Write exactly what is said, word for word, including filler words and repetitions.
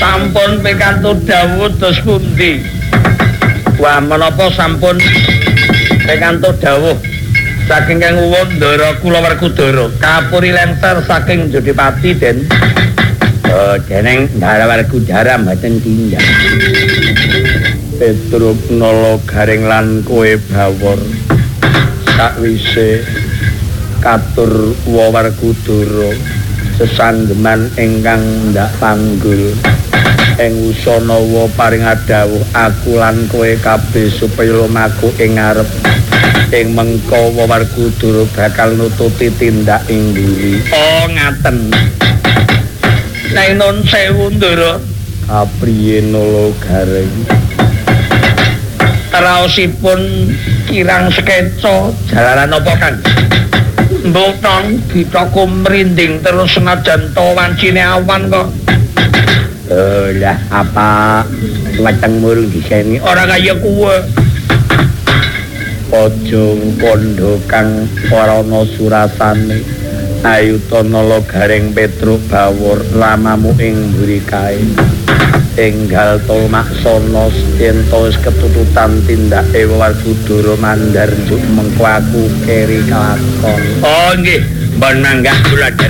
Sampun pikantuk dawuh dos pundi? Wah menapa sampun pikantuk dawuh saking Kang Wandara kula Werkudara kapuri lengser saking Jodipati Den. Oh jeneng Ndara Werkudara mboten tindak. Petruk nala garing lan kowe bawor. Sakwise katur Werkudara sesanggeman ingkang ndak panggul ing usanawa paring dawuh aku lan kowe kabeh supaya lumaku ing ngarep ing mengko Werkudara bakal nututi tindak ing mburi. Oh ngaten. Nek nun sewu Ndara kapriye nala garing raosipun kirang sekeca jalaran apa kan? Mboten ditoko merinding terus senajan to wancine awan kok. Eh lah apa weteng mul diseni ora kaya kuwe. Aja kandha kang ora ana surasane. Ayuta nala garing Petruk bawor lamamu ing mburi kae. Enggal to maksana yen to wis ketututan tindake Werkudara mandhar njuk mengko aku keri kelakon. Oh nggih, mbon manggah kula